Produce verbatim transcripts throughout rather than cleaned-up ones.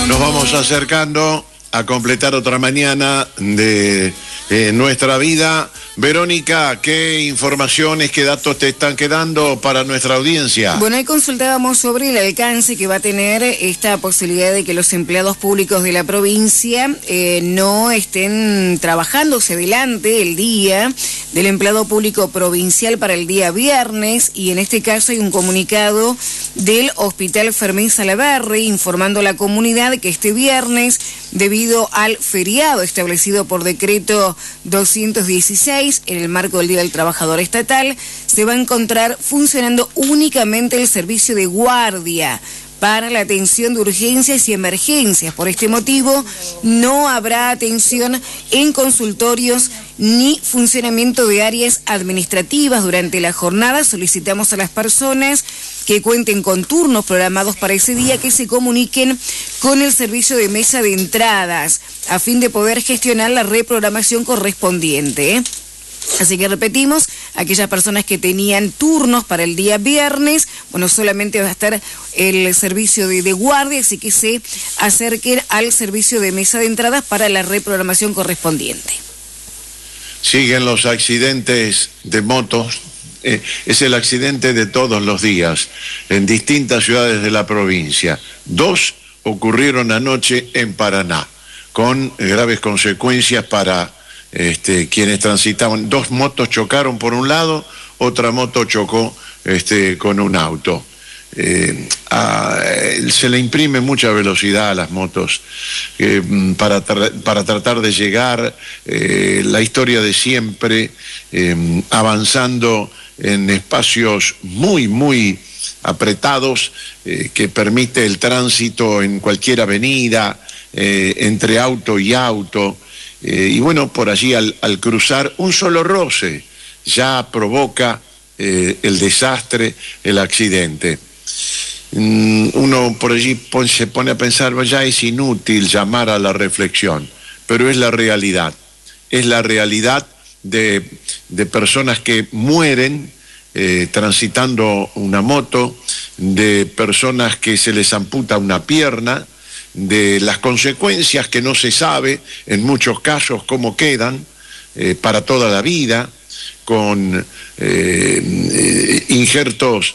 Nos vamos acercando a completar otra mañana de eh, nuestra vida. Verónica, ¿qué informaciones, qué datos te están quedando para nuestra audiencia? Bueno, ahí consultábamos sobre el alcance que va a tener esta posibilidad de que los empleados públicos de la provincia eh, no estén trabajando, se adelante el día del empleado público provincial para el día viernes, y en este caso hay un comunicado del Hospital Fermín Salaverry informando a la comunidad que este viernes, debido al feriado establecido por decreto doscientos dieciséis, en el marco del Día del Trabajador Estatal, se va a encontrar funcionando únicamente el servicio de guardia para la atención de urgencias y emergencias. Por este motivo, no habrá atención en consultorios ni funcionamiento de áreas administrativas durante la jornada. Solicitamos a las personas que cuenten con turnos programados para ese día que se comuniquen con el servicio de mesa de entradas a fin de poder gestionar la reprogramación correspondiente, ¿eh? Así que repetimos, aquellas personas que tenían turnos para el día viernes, bueno, solamente va a estar el servicio de, de guardia, así que se acerquen al servicio de mesa de entradas para la reprogramación correspondiente. Siguen los accidentes de motos, eh, es el accidente de todos los días en distintas ciudades de la provincia. Dos ocurrieron anoche en Paraná, con graves consecuencias para Este, quienes transitaban. Dos motos chocaron por un lado, otra moto chocó este, con un auto. Eh, a, se le imprime mucha velocidad a las motos eh, para, tra para tratar de llegar, eh, la historia de siempre, eh, avanzando en espacios muy, muy apretados, eh, que permite el tránsito en cualquier avenida, eh, entre auto y auto. Eh, y bueno, por allí al, al cruzar un solo roce ya provoca eh, el desastre, el accidente. Mm, uno por allí pon, se pone a pensar, ya es inútil llamar a la reflexión, pero es la realidad, es la realidad de, de personas que mueren eh, transitando una moto, de personas que se les amputa una pierna, de las consecuencias que no se sabe en muchos casos cómo quedan eh, para toda la vida, con eh, injertos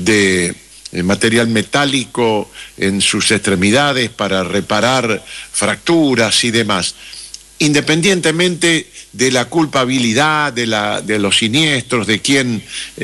de material metálico en sus extremidades para reparar fracturas y demás. Independientemente de la culpabilidad, de, la, de los siniestros, de quién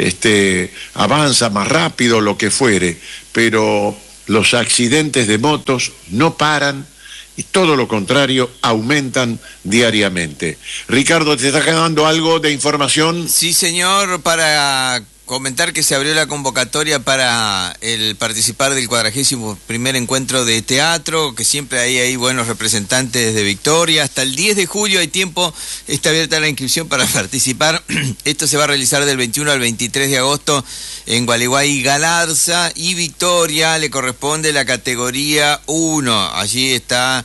este, avanza más rápido, lo que fuere, pero los accidentes de motos no paran y todo lo contrario, aumentan diariamente. Ricardo, ¿te está quedando algo de información? Sí, señor, para comentar que se abrió la convocatoria para el participar del cuadragésimo primer encuentro de teatro, que siempre hay ahí buenos representantes de Victoria. Hasta el diez de julio hay tiempo, está abierta la inscripción para participar. Esto se va a realizar del veintiuno al veintitrés de agosto en Gualeguay y Galarza, y Victoria le corresponde la categoría uno. Allí está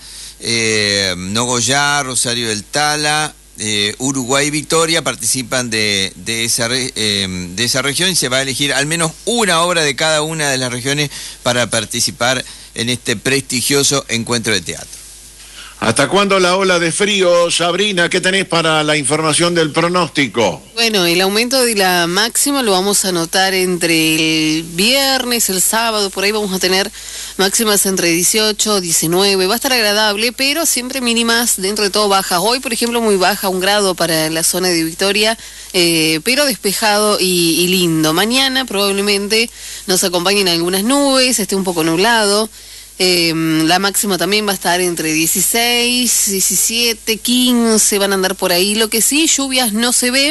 eh, Nogoyá, Rosario del Tala, Eh, Uruguay y Victoria participan de, de, esa, eh, de esa región, y se va a elegir al menos una obra de cada una de las regiones para participar en este prestigioso encuentro de teatro. ¿Hasta cuándo la ola de frío, Sabrina? ¿Qué tenés para la información del pronóstico? Bueno, el aumento de la máxima lo vamos a notar entre el viernes, el sábado, por ahí vamos a tener máximas entre dieciocho, diecinueve, va a estar agradable, pero siempre mínimas dentro de todo bajas. Hoy, por ejemplo, muy baja, un grado para la zona de Victoria, eh, pero despejado y, y lindo. Mañana probablemente nos acompañen algunas nubes, esté un poco nublado. Eh, la máxima también va a estar entre dieciséis, diecisiete, quince, van a andar por ahí. Lo que sí, lluvias no se ve.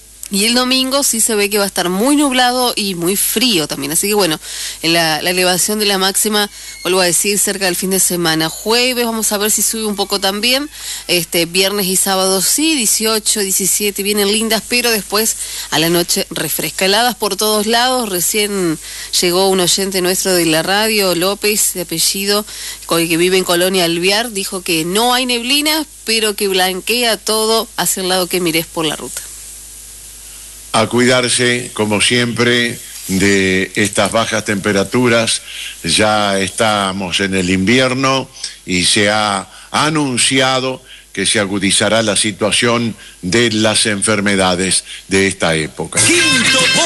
Y el domingo sí se ve que va a estar muy nublado y muy frío también. Así que bueno, la, la elevación de la máxima, vuelvo a decir, cerca del fin de semana. Jueves vamos a ver si sube un poco también. Este, viernes y sábado sí, dieciocho, diecisiete, vienen lindas, pero después a la noche refresca. Heladas por todos lados. Recién llegó un oyente nuestro de la radio, López, de apellido, que vive en Colonia Alvear, dijo que no hay neblina, pero que blanquea todo hacia el lado que mires por la ruta. A cuidarse, como siempre, de estas bajas temperaturas, ya estamos en el invierno y se ha anunciado que se agudizará la situación de las enfermedades de esta época. Quinto